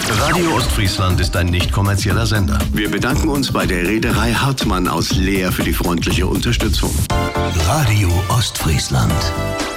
Radio Ostfriesland ist ein nicht kommerzieller Sender. Wir bedanken uns bei der Reederei Hartmann aus Leer für die freundliche Unterstützung. Radio Ostfriesland.